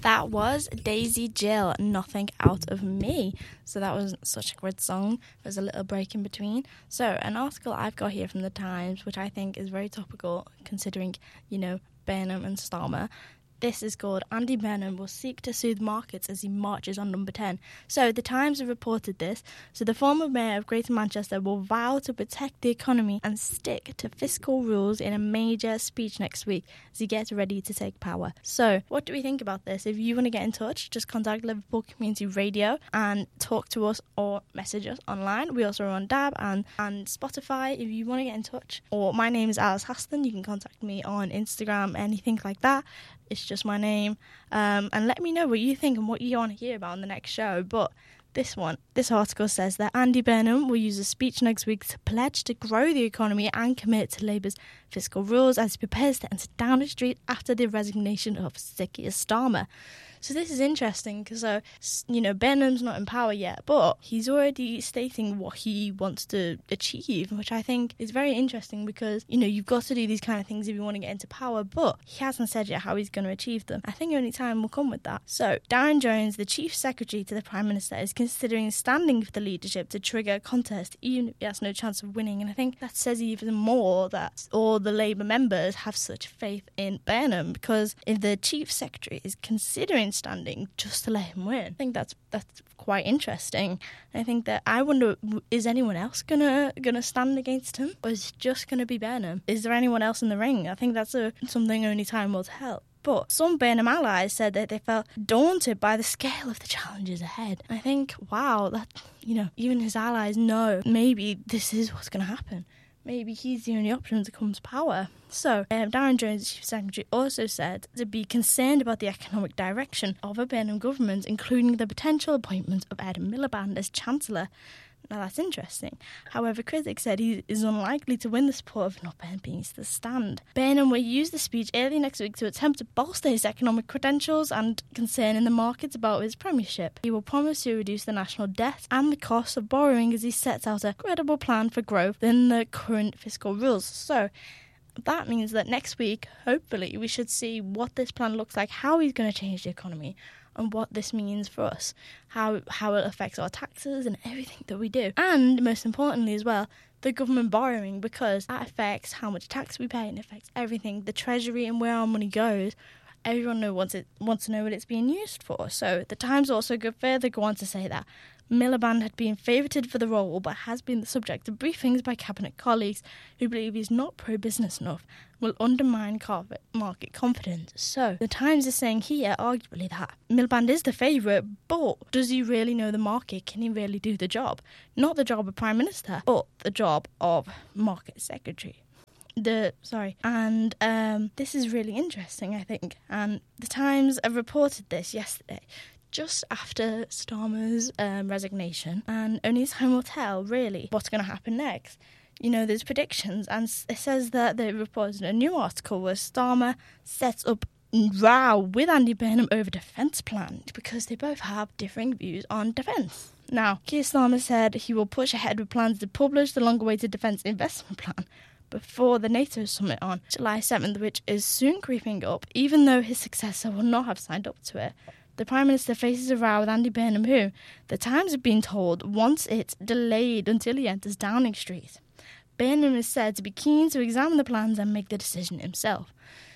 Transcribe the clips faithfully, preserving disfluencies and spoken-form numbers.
That was Daisy Jill, Nothing Out of Me. So that was such a good song. There's a little break in between. So an article I've got here from The Times, which I think is very topical considering, you know, Burnham and Starmer. This is called Andy Burnham will seek to soothe markets as he marches on number ten. So the Times have reported this. So the former mayor of Greater Manchester will vow to protect the economy and stick to fiscal rules in a major speech next week as he gets ready to take power. So what do we think about this? If you want to get in touch, just contact Liverpool Community Radio and talk to us or message us online. We also are on Dab and, and Spotify if you want to get in touch. Or my name is Alice Haston. You can contact me on Instagram, anything like that. It's just my name. Um, and let me know what you think and what you want to hear about on the next show. But this one, this article says that Andy Burnham will use a speech next week to pledge to grow the economy and commit to Labour's fiscal rules as he prepares to enter Downing Street after the resignation of Sir Keir Starmer. So this is interesting because, uh, you know, Burnham's not in power yet, but he's already stating what he wants to achieve, which I think is very interesting because, you know, you've got to do these kind of things if you want to get into power, but he hasn't said yet how he's going to achieve them. I think only time will come with that. So Darren Jones, the Chief Secretary to the Prime Minister, is considering standing for the leadership to trigger a contest, even if he has no chance of winning. And I think that says even more that all the Labour members have such faith in Burnham, because if the Chief Secretary is considering standing just to let him win, I think that's that's quite interesting. I think that I wonder, is anyone else gonna gonna stand against him, or is it just gonna be Burnham? Is there anyone else in the ring? I think that's a, something only time will tell. But some Burnham allies said that they felt daunted by the scale of the challenges ahead. I think, wow, that, you know, even his allies know maybe this is what's going to happen. Maybe he's the only option to come to power. So, um, Darren Jones, the Chief Secretary, also said to be concerned about the economic direction of a Burnham government, including the potential appointment of Ed Miliband as Chancellor. Now, that's interesting. However, critics said he is unlikely to win the support of enough M Ps to stand. Burnham will use the speech early next week to attempt to bolster his economic credentials and concern in the markets about his premiership. He will promise to reduce the national debt and the cost of borrowing as he sets out a credible plan for growth within the current fiscal rules. So, that means that next week, hopefully, we should see what this plan looks like, how he's going to change the economy, and what this means for us, how how it affects our taxes and everything that we do. And most importantly as well, the government borrowing, because that affects how much tax we pay and affects everything, the treasury and where our money goes. Everyone know, wants, it, wants to know what it's being used for. So the Times also go further, go on to say that Miliband had been favoured for the role but has been the subject of briefings by cabinet colleagues who believe he's not pro-business enough, will undermine market confidence. So the Times is saying here, arguably, that Miliband is the favourite, but does he really know the market? Can he really do the job? Not the job of Prime Minister, but the job of Market Secretary. The sorry, and um, this is really interesting, I think. And the Times have reported this yesterday, just after Starmer's um, resignation, and only time will tell, really, what's going to happen next. You know, there's predictions, and it says that they reported a new article where Starmer sets up row with Andy Burnham over defence plan because they both have differing views on defence. Now, Keir Starmer said he will push ahead with plans to publish the long-awaited defence investment plan before the NATO summit on July seventh, which is soon creeping up, even though his successor will not have signed up to it. The Prime Minister faces a row with Andy Burnham, who, the Times have been told, wants it delayed until he enters Downing Street. Burnham is said to be keen to examine the plans and make the decision himself.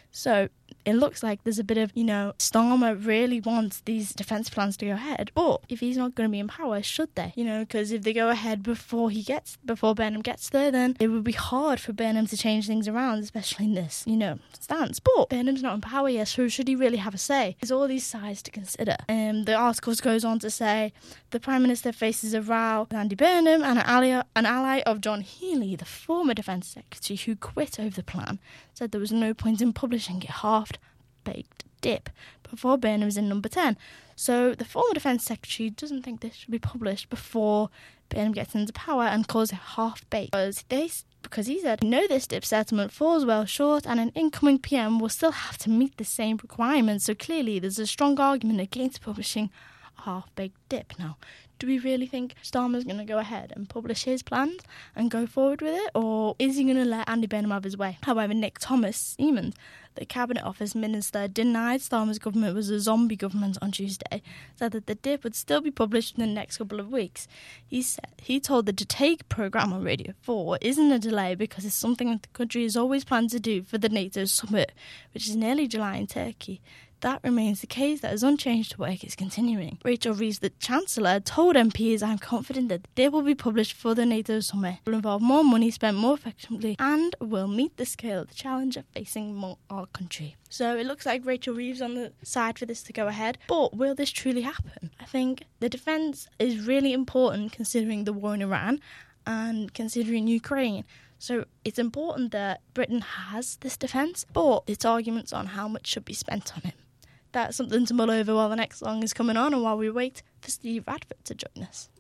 So it looks like there's a bit of, you know, Starmer really wants these defence plans to go ahead. But if he's not going to be in power, should they? You know, because if they go ahead before he gets, before Burnham gets there, then it would be hard for Burnham to change things around, especially in this, you know, stance. But Burnham's not in power yet, so should he really have a say? There's all these sides to consider. Um, the article goes on to say the Prime Minister faces a row with Andy Burnham and an ally, an ally of John Healey, the former Defence Secretary, who quit over the plan, said there was no point in publishing it half-baked dip before Burnham was in number ten. So the former Defence Secretary doesn't think this should be published before Burnham gets into power and calls it half-baked. Because, they, because he said, we know this dip settlement falls well short and an incoming P M will still have to meet the same requirements. So clearly there's a strong argument against publishing a half-baked dip. Now, do we really think Starmer's going to go ahead and publish his plans and go forward with it? Or is he going to let Andy Burnham have his way? However, Nick Thomas Siemens, the Cabinet Office minister denied Starmer's government was a zombie government on Tuesday, said that the D I P would still be published in the next couple of weeks. He said he told the To Take programme on Radio four isn't a delay because it's something that the country has always planned to do for the NATO summit, which is in early July in Turkey. That remains the case. That is unchanged. Work is continuing. Rachel Reeves, the Chancellor, told M Ps, I'm confident that the D I P will be published for the NATO summit. It will involve more money spent more effectively and will meet the scale of the challenge of facing more our country. So it looks like Rachel Reeves on the side for this to go ahead. But will this truly happen? I think the defence is really important considering the war in Iran and considering Ukraine. So it's important that Britain has this defence, but it's arguments on how much should be spent on it. That's something to mull over while the next song is coming on and while we wait for Steve Radford to join us.